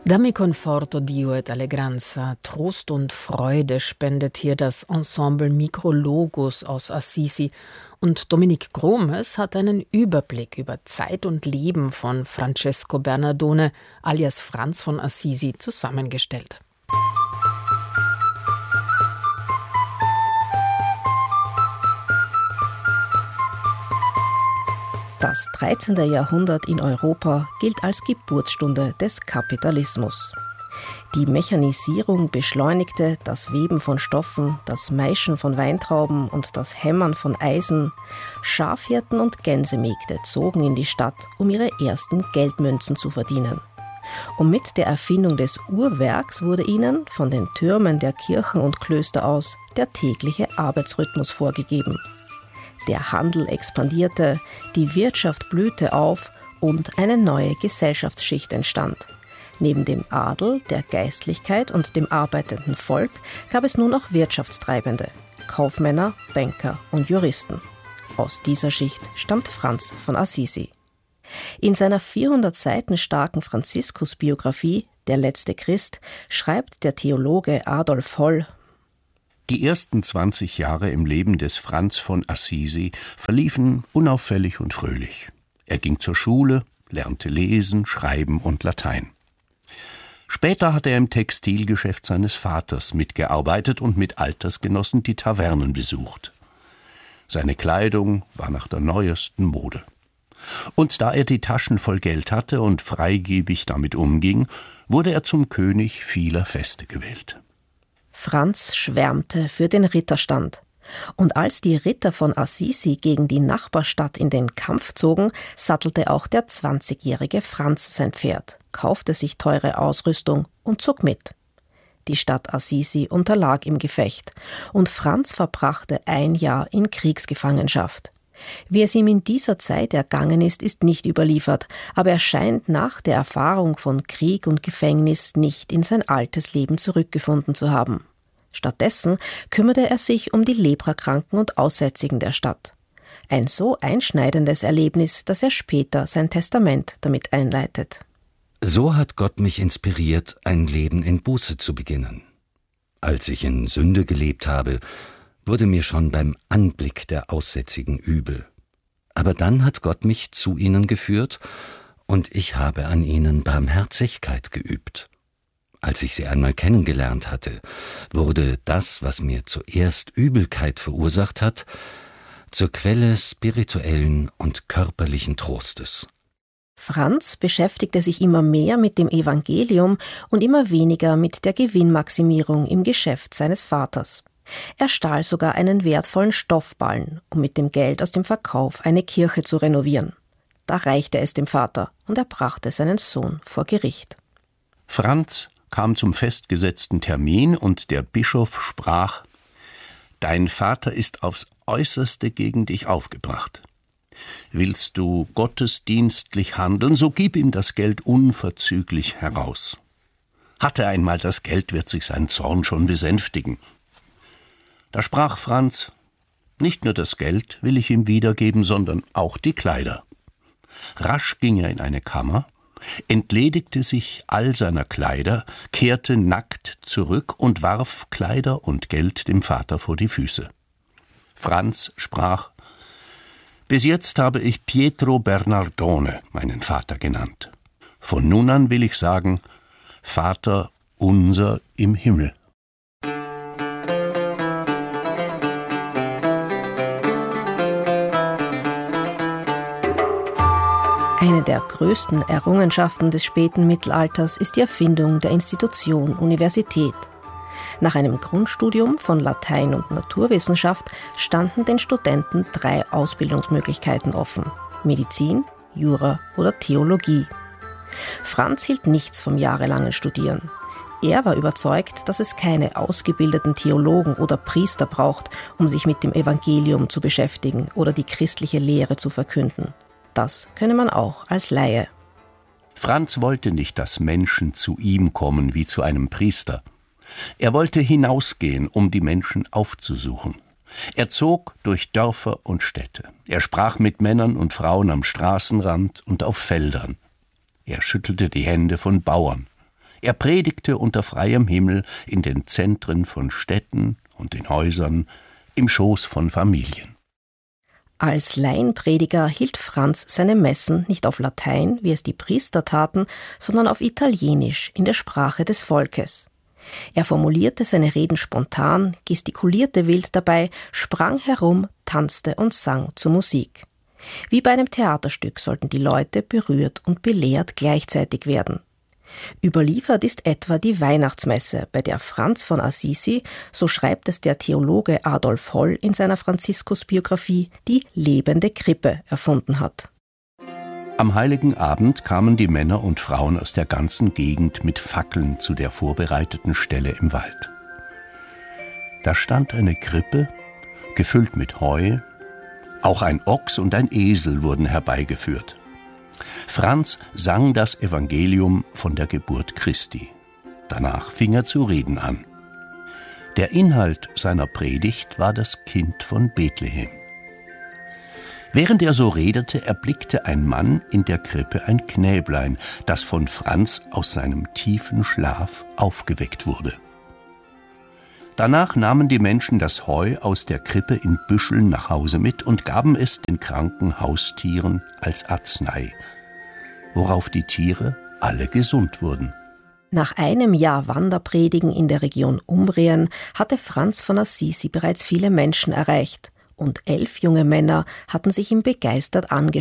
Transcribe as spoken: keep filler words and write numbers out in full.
Dammi conforto Dio et allegranza, Trost und Freude spendet hier das Ensemble Mikrologos aus Assisi. Und Dominique Gromes hat einen Überblick über Zeit und Leben von Francesco Bernardone alias Franz von Assisi zusammengestellt. Das dreizehnte. Jahrhundert in Europa gilt als Geburtsstunde des Kapitalismus. Die Mechanisierung beschleunigte das Weben von Stoffen, das Maischen von Weintrauben und das Hämmern von Eisen. Schafhirten und Gänsemägde zogen in die Stadt, um ihre ersten Geldmünzen zu verdienen. Und mit der Erfindung des Uhrwerks wurde ihnen von den Türmen der Kirchen und Klöster aus der tägliche Arbeitsrhythmus vorgegeben. Der Handel expandierte, die Wirtschaft blühte auf und eine neue Gesellschaftsschicht entstand. Neben dem Adel, der Geistlichkeit und dem arbeitenden Volk gab es nun auch Wirtschaftstreibende, Kaufmänner, Banker und Juristen. Aus dieser Schicht stammt Franz von Assisi. In seiner vierhundert Seiten starken Franziskus-Biografie »Der letzte Christ« schreibt der Theologe Adolf Holl: Die ersten zwanzig Jahre im Leben des Franz von Assisi verliefen unauffällig und fröhlich. Er ging zur Schule, lernte lesen, schreiben und Latein. Später hat er im Textilgeschäft seines Vaters mitgearbeitet und mit Altersgenossen die Tavernen besucht. Seine Kleidung war nach der neuesten Mode. Und da er die Taschen voll Geld hatte und freigebig damit umging, wurde er zum König vieler Feste gewählt. Franz schwärmte für den Ritterstand. Und als die Ritter von Assisi gegen die Nachbarstadt in den Kampf zogen, sattelte auch der zwanzigjährige Franz sein Pferd, kaufte sich teure Ausrüstung und zog mit. Die Stadt Assisi unterlag im Gefecht und Franz verbrachte ein Jahr in Kriegsgefangenschaft. Wie es ihm in dieser Zeit ergangen ist, ist nicht überliefert, aber er scheint nach der Erfahrung von Krieg und Gefängnis nicht in sein altes Leben zurückgefunden zu haben. Stattdessen kümmerte er sich um die Leprakranken und Aussätzigen der Stadt. Ein so einschneidendes Erlebnis, dass er später sein Testament damit einleitet. So hat Gott mich inspiriert, ein Leben in Buße zu beginnen. Als ich in Sünde gelebt habe, wurde mir schon beim Anblick der Aussätzigen übel. Aber dann hat Gott mich zu ihnen geführt und ich habe an ihnen Barmherzigkeit geübt. Als ich sie einmal kennengelernt hatte, wurde das, was mir zuerst Übelkeit verursacht hat, zur Quelle spirituellen und körperlichen Trostes. Franz beschäftigte sich immer mehr mit dem Evangelium und immer weniger mit der Gewinnmaximierung im Geschäft seines Vaters. Er stahl sogar einen wertvollen Stoffballen, um mit dem Geld aus dem Verkauf eine Kirche zu renovieren. Da reichte es dem Vater und er brachte seinen Sohn vor Gericht. Franz kam zum festgesetzten Termin und der Bischof sprach: »Dein Vater ist aufs Äußerste gegen dich aufgebracht. Willst du gottesdienstlich handeln, so gib ihm das Geld unverzüglich heraus. Hat er einmal das Geld, wird sich sein Zorn schon besänftigen.« Da sprach Franz: »Nicht nur das Geld will ich ihm wiedergeben, sondern auch die Kleider.« Rasch ging er in eine Kammer, entledigte sich all seiner Kleider, kehrte nackt zurück und warf Kleider und Geld dem Vater vor die Füße. Franz sprach: »Bis jetzt habe ich Pietro Bernardone meinen Vater genannt. Von nun an will ich sagen: Vater unser im Himmel.« Eine der größten Errungenschaften des späten Mittelalters ist die Erfindung der Institution Universität. Nach einem Grundstudium von Latein und Naturwissenschaft standen den Studenten drei Ausbildungsmöglichkeiten offen: Medizin, Jura oder Theologie. Franz hielt nichts vom jahrelangen Studieren. Er war überzeugt, dass es keine ausgebildeten Theologen oder Priester braucht, um sich mit dem Evangelium zu beschäftigen oder die christliche Lehre zu verkünden. Das könne man auch als Laie. Franz wollte nicht, dass Menschen zu ihm kommen wie zu einem Priester. Er wollte hinausgehen, um die Menschen aufzusuchen. Er zog durch Dörfer und Städte. Er sprach mit Männern und Frauen am Straßenrand und auf Feldern. Er schüttelte die Hände von Bauern. Er predigte unter freiem Himmel in den Zentren von Städten und in Häusern, im Schoß von Familien. Als Laienprediger hielt Franz seine Messen nicht auf Latein, wie es die Priester taten, sondern auf Italienisch, in der Sprache des Volkes. Er formulierte seine Reden spontan, gestikulierte wild dabei, sprang herum, tanzte und sang zur Musik. Wie bei einem Theaterstück sollten die Leute berührt und belehrt gleichzeitig werden. Überliefert ist etwa die Weihnachtsmesse, bei der Franz von Assisi, so schreibt es der Theologe Adolf Holl in seiner Franziskusbiografie, die lebende Krippe erfunden hat. Am Heiligen Abend kamen die Männer und Frauen aus der ganzen Gegend mit Fackeln zu der vorbereiteten Stelle im Wald. Da stand eine Krippe, gefüllt mit Heu, auch ein Ochs und ein Esel wurden herbeigeführt. Franz sang das Evangelium von der Geburt Christi. Danach fing er zu reden an. Der Inhalt seiner Predigt war das Kind von Bethlehem. Während er so redete, erblickte ein Mann in der Krippe ein Knäblein, das von Franz aus seinem tiefen Schlaf aufgeweckt wurde. Danach nahmen die Menschen das Heu aus der Krippe in Büscheln nach Hause mit und gaben es den kranken Haustieren als Arznei, worauf die Tiere alle gesund wurden. Nach einem Jahr Wanderpredigen in der Region Umbrien hatte Franz von Assisi bereits viele Menschen erreicht und elf junge Männer hatten sich ihm begeistert angeschlossen.